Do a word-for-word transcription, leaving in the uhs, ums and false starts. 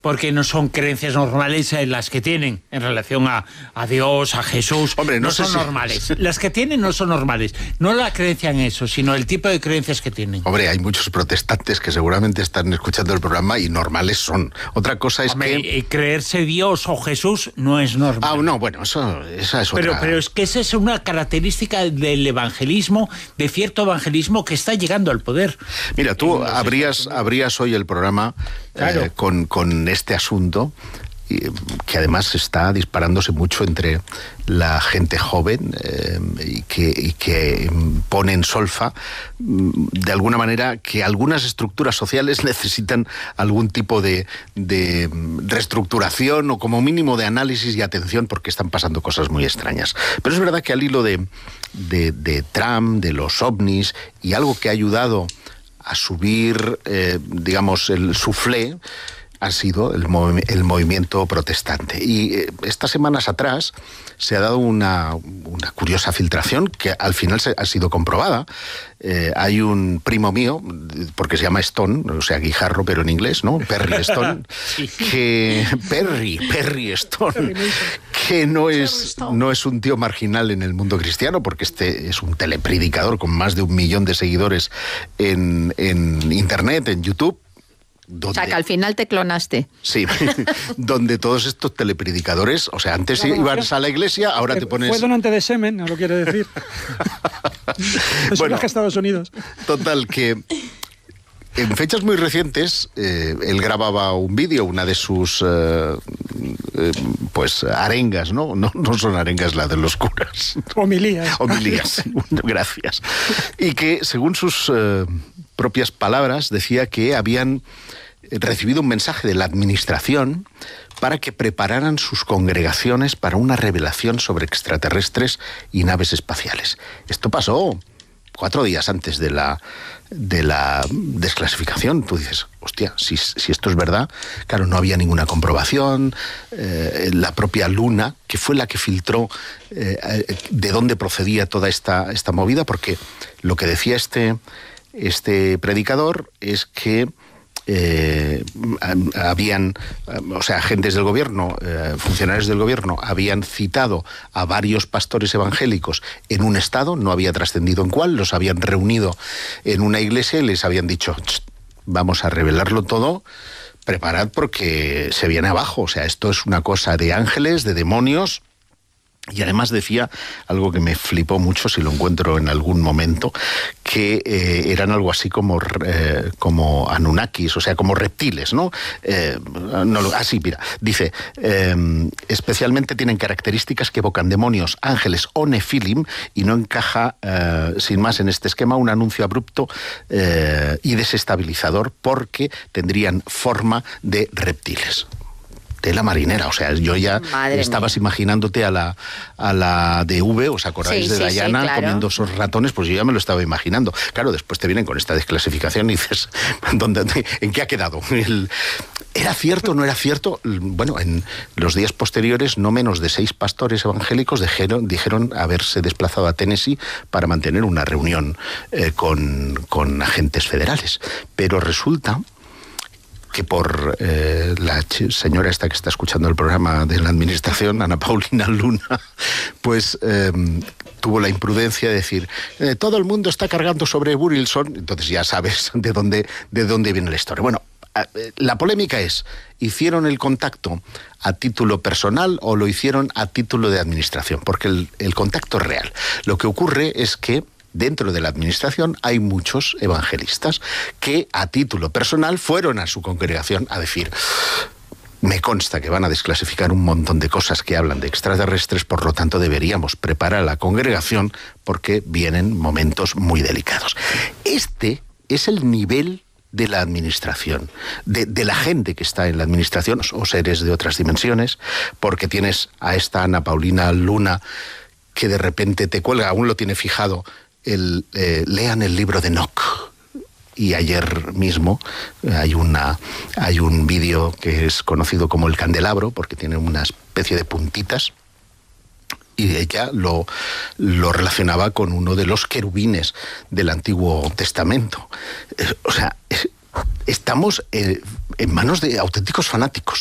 porque no son creencias normales eh, las que tienen en relación a, a Dios, a Jesús. Hombre, no, no sé son si... normales. Las que tienen no son normales. No la creencia en eso, sino el tipo de creencias que tienen. Hombre, hay muchos protestantes que seguramente están escuchando el programa y normales son. Otra cosa es Hombre, que... eh, creerse Dios o Jesús no es normal. Ah, no, bueno, eso, esa es pero, otra... pero es que esa es una característica del evangelismo, de cierto evangelismo que está llegando al poder. Mira, tú abrías, abrías hoy el programa claro. eh, con, con este asunto, que además está disparándose mucho entre la gente joven eh, y, que, y que pone en solfa, de alguna manera, que algunas estructuras sociales necesitan algún tipo de, de reestructuración o como mínimo de análisis y atención porque están pasando cosas muy extrañas. Pero es verdad que al hilo de, de, de Trump, de los ovnis y algo que ha ayudado a subir, eh, digamos, el suflé, ha sido el, movi- el movimiento protestante. Y eh, estas semanas atrás se ha dado una, una curiosa filtración que al final se, ha sido comprobada. Eh, hay un primo mío, porque se llama Stone, o sea, Guijarro, pero en inglés, ¿no? Perry Stone, sí. que... Perry, Perry Stone, que no es, no es un tío marginal en el mundo cristiano, porque este es un telepredicador con más de un millón de seguidores en, en Internet, en YouTube. Donde, o sea, que al final te clonaste. Sí, donde todos estos telepredicadores, o sea, antes ibas a la iglesia, ahora te pones... Fue donante de semen, no lo quiero decir. Es bueno, un Estados Unidos. Total, que en fechas muy recientes, eh, él grababa un vídeo, una de sus, eh, eh, pues, arengas, ¿no? ¿no? No son arengas las de los curas. Homilías. Homilías, gracias. Y que, según sus eh, propias palabras, decía que habían recibido un mensaje de la administración para que prepararan sus congregaciones para una revelación sobre extraterrestres y naves espaciales. Esto pasó cuatro días antes de la, de la desclasificación. Tú dices, hostia, si, si esto es verdad, claro, no había ninguna comprobación. Eh, la propia Luna, que fue la que filtró eh, de dónde procedía toda esta, esta movida, porque lo que decía este, este predicador es que Eh, habían, o sea, agentes del gobierno, eh, funcionarios del gobierno, habían citado a varios pastores evangélicos en un estado, no había trascendido en cuál, los habían reunido en una iglesia y les habían dicho, vamos a revelarlo todo, preparad porque se viene abajo, o sea, esto es una cosa de ángeles, de demonios. Y además decía algo que me flipó mucho, si lo encuentro en algún momento, que eh, eran algo así como, eh, como Anunnakis, o sea, como reptiles, ¿no? Eh, no así, mira, dice, eh, especialmente tienen características que evocan demonios, ángeles o nefilim, y no encaja, eh, sin más, en este esquema un anuncio abrupto eh, y desestabilizador porque tendrían forma de reptiles. De la marinera, o sea, yo ya Madre estabas mía. imaginándote a la a la D V, ¿os acordáis Sí, de sí, Diana sí, claro. comiendo esos ratones? Pues yo ya me lo estaba imaginando. Claro, después te vienen con esta desclasificación y dices, ¿dónde, ¿en qué ha quedado? El, ¿Era cierto o no era cierto? Bueno, en los días posteriores, no menos de seis pastores evangélicos dijeron, dijeron haberse desplazado a Tennessee para mantener una reunión eh, con, con agentes federales. Pero resulta que por eh, la señora esta que está escuchando el programa de la administración, Ana Paulina Luna, pues eh, tuvo la imprudencia de decir, eh, todo el mundo está cargando sobre Burilson, entonces ya sabes de dónde, de dónde viene la historia. Bueno, eh, la polémica es, ¿hicieron el contacto a título personal o lo hicieron a título de administración? Porque el, el contacto es real. Lo que ocurre es que dentro de la administración hay muchos evangelistas que a título personal fueron a su congregación a decir, me consta que van a desclasificar un montón de cosas que hablan de extraterrestres, por lo tanto deberíamos preparar a la congregación porque vienen momentos muy delicados. Este es el nivel de la administración, de, de la gente que está en la administración, o seres de otras dimensiones, porque tienes a esta Ana Paulina Luna que de repente te cuelga, aún lo tiene fijado, el, eh, lean el libro de Enoch. Y ayer mismo hay, una, hay un vídeo que es conocido como el candelabro, porque tiene una especie de puntitas, y ella lo, lo relacionaba con uno de los querubines del Antiguo Testamento. Eh, o sea, estamos eh, en manos de auténticos fanáticos.